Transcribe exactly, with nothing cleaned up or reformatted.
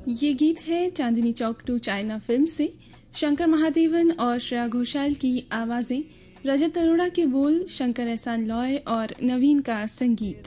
ये गीत है Chandni Chowk to China film से। शंकर महादेवन और श्रेया घोषाल की आवाज़ें, रजत अरोड़ा के बोल, शंकर एहसान लॉय और नवीन का संगीत।